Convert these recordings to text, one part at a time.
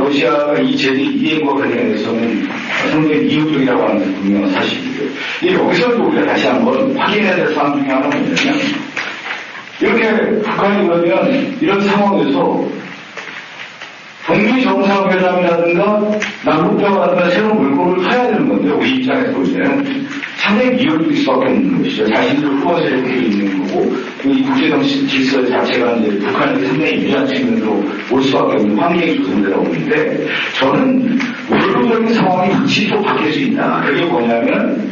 러시아가 이 제재 이행과 관련해서는 상당히 이유적이라고 하는 것은 분명한 사실이고요. 여기서도 우리가 다시 한번 확인해야 될 사항 중에 하나는 뭐냐면, 이렇게 북한이 그러면 이런 상황에서 북미 정상회담이라든가 남북정상회담 새로운 물꼬를 타야 되는 건데, 우리 입장에서 볼 때는 상당히 미흡할 수밖에 없는 것이죠. 자신들 후보 세력이 있는 거고, 이 국제적 질서 자체가 이제 북한에게 상당히 유리한 측면으로 올 수밖에 없는 환경이 조성되다 보는데, 저는 외부적인 상황이 확실히 또 바뀔 수 있다. 그게 뭐냐면,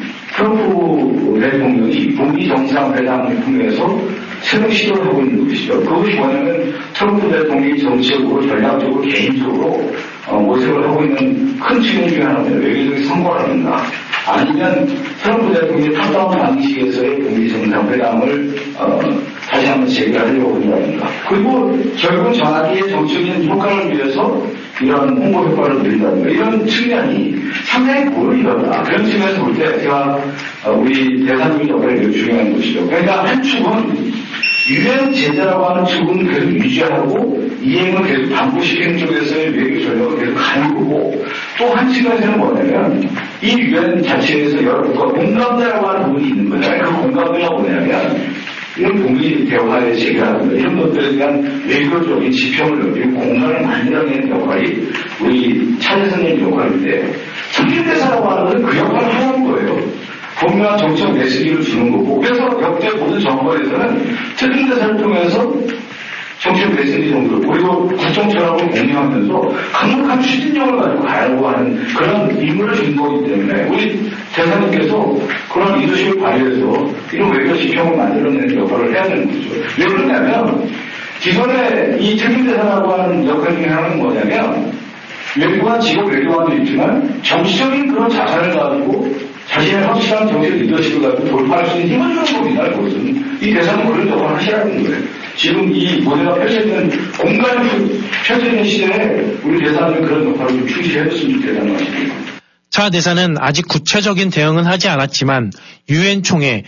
트럼프 대통령이 북미 정상회담을 통해서 새로운 시도를 하고 있는 것이죠. 그것이 뭐냐면 트럼프 대통령이 정치적으로 전략적으로 개인적으로 모색을 하고 있는 큰 측면 중에 하나는 외교적인 성과라든가 아니면 트럼프 대통령이 탑다운 방식에서의 북미 정상회담을 다시 한번 재개하려고 한다든가 그리고 결국 자기의 정치적인 효과를 위해서 이런 홍보 효과를 누린다든가 이런 측면이 상당히 보여요. 그런 측면에서 볼 때 제가 우리 대사님의 역할이 매우 중요한 것이죠. 그러니까 한 축은 유엔 제재라고 하는 축은 계속 유지하고 이행을 계속 반복시키는 쪽에서의 외교 전략을 계속 가는 거고 또 한 측면에서는 뭐냐면 이 유엔 자체에서 여러 공감대라고 하는 부분이 있는 거잖아요. 그 공감대가 뭐냐면 이런 북미 대화의 재개라든가 이런 것들에 대한 외교적인 지평을 넓히고 공간을 만들어내는 역할이 우리 차대선의 역할인데 특임대사라고 하는 것은 그 역할을 하는 거예요. 분명한 정책 메시지를 주는 거고 그래서 역대 모든 정권에서는 특임대사를 통해서 정책 메시지 정도를 그리고 국정철학을 공유하면서 강력한 추진력을 가지고 가려고 하는 그런 임무를 준 거기 때문에 우리 대사님께서 그런 리더십을 발휘해서 이런 외교 지평을 만들어내는 역할을 해야 되는 거죠. 왜 그러냐면 기존에 이 특임대사라고 하는 역할 중에 하나는 뭐냐면 외교관 직업 외교관도 있지만 정치적인 그런 자산을 가지고 자신의 확실한 정책 리더십을 가지고 돌파할 수 있는 힘을 주는 겁니다. 그것은 이 대사는 그런 역할을 하시라는 거예요. 지금 이 모델가 펼쳐지는 공간이 펼쳐지는 시대에 우리 대사는 그런 역할을 좀 충실해줬으면 좋겠다는 말씀입니다. 차 대사는 아직 구체적인 대응은 하지 않았지만 유엔 총회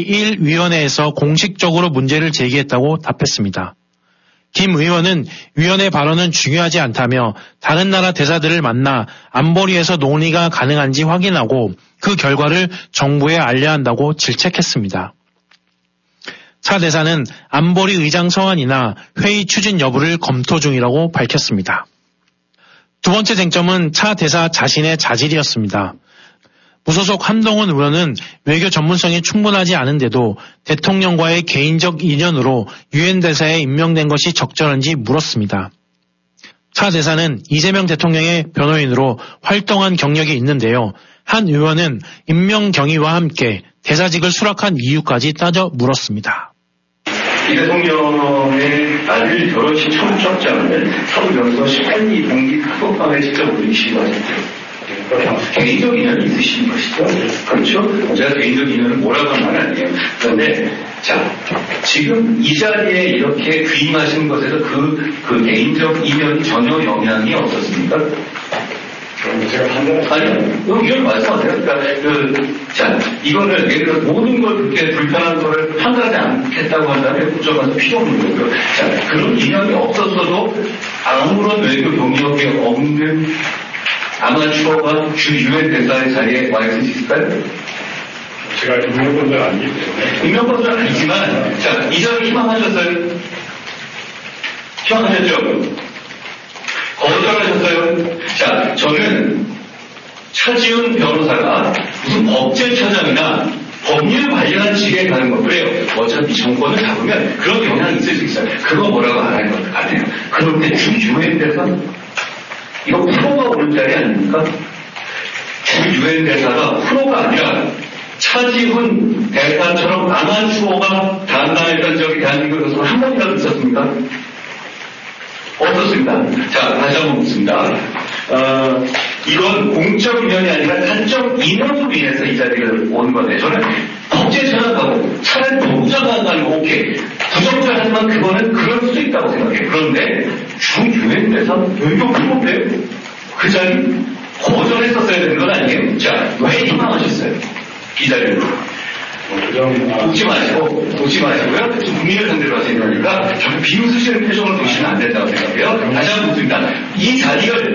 제1위원회에서 공식적으로 문제를 제기했다고 답했습니다. 김 의원은 위원회 발언은 중요하지 않다며 다른 나라 대사들을 만나 안보리에서 논의가 가능한지 확인하고 그 결과를 정부에 알려야 한다고 질책했습니다. 차 대사는 안보리 의장 서한이나 회의 추진 여부를 검토 중이라고 밝혔습니다. 두 번째 쟁점은 차 대사 자신의 자질이었습니다. 무소속 한동훈 의원은 외교 전문성이 충분하지 않은데도 대통령과의 개인적 인연으로 유엔 대사에 임명된 것이 적절한지 물었습니다. 차 대사는 이재명 대통령의 변호인으로 활동한 경력이 있는데요. 한 의원은 임명 경위와 함께 대사직을 수락한 이유까지 따져 물었습니다. 이 대통령의 아들 결혼식 청첩장을 서울여서 18기 동기 학업방에 직접 올리시고 하셨죠. 개인적 인연이 있으신 것이죠. 그렇죠? 제가 개인적 인연은 뭐라고 하는 건 아니에요. 그런데, 자, 지금 이 자리에 이렇게 귀임하신 것에서 그 개인적 인연이 전혀 영향이 없었습니까? 제가 아니요. 이걸 말씀하세요. 그러니까, 자, 이거를, 예를 들어 모든 걸 그렇게 불편한 거를 판단하지 않겠다고 한다면 국정에서 필요 없는 거고요. 자, 그런 인연이 없었어도 아무런 외교 경력이 없는 아마추어가 주 유엔 대사의 자리에 와 있을 수 있을까요? 제가 임명권자는 아니기 때문에. 임명권자는 아니지만, 자, 이 점을 희망하셨어요? 희망하셨죠? 거절하셨어요? 자, 저는 차지훈 변호사가 무슨 법제처장이나 법률 관련한 직에 가는 거 그래요. 어차피 정권을 잡으면 그런 영향이 있을 수 있어요. 그거 뭐라고 안 할 것 같아요. 그런데 주 유엔 대사? 이거 프로가 오는 자리 아닙니까? 주 유엔 대사가 프로가 아니라 차지훈 대사처럼 아마추어가 단단했던 적이 대한민국에서 한 번이라도 있었습니까? 없었습니다. 자, 다시 한번 묻습니다. 이건 공적 인연이 아니라 사적 인연으로 인해서 이 자리를 온 건데, 저는 법제처장하고 차라리 법무장관 가는 거 오케이. 부정자하지만 그거는 그럴 수도 있다고 생각해요. 그런데 주 유엔 대사 외교 프로인데 그 자리 거절했었어야 되는 건 아니에요. 자, 왜 희망하셨어요? 이 자리를. 웃지 마시고요. 국민을 상대로 하시는 거니까 비웃으시는 표정을 보시면 안 된다고 생각해요. 다시 한번 묻습니다. 이 자리를